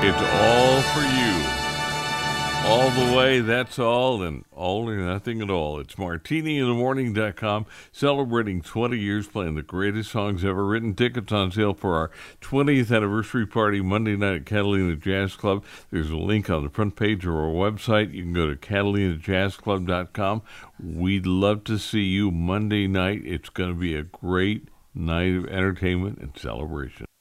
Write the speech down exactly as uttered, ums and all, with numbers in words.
It's all for you. All the way, that's all, and all or nothing at all. It's martini in the morning dot com, celebrating twenty years, playing the greatest songs ever written. Tickets on sale for our twentieth anniversary party Monday night at Catalina Jazz Club. There's a link on the front page of our website. You can go to catalina jazz club dot com. We'd love to see you Monday night. It's going to be a great night of entertainment and celebration.